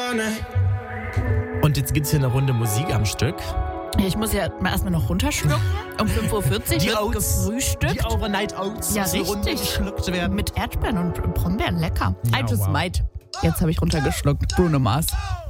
Und jetzt gibt's hier eine Runde Musik am Stück. Ich muss ja erstmal noch runterschlucken. Um 5.40 Uhr wird gefrühstückt. Die Overnight Oats. Ja, müssen eine Runde richtig. geschluckt werden. Mit Erdbeeren und Brombeeren, lecker. Ja, I just wow. might. Jetzt habe ich runtergeschluckt. Bruno Mars.